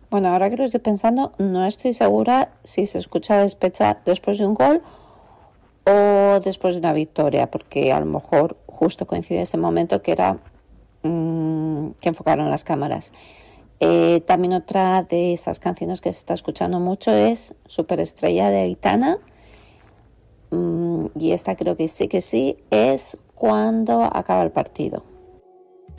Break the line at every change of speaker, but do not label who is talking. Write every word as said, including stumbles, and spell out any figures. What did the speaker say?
Bueno, ahora que lo estoy pensando, no estoy segura si se escucha despecha después de un gol o después de una victoria, porque a lo mejor justo coincide ese momento que era mmm, que enfocaron las cámaras. Eh, también otra de esas canciones que se está escuchando mucho es Superestrella de Aitana. Mm, y esta creo que sí que sí es cuando acaba el partido.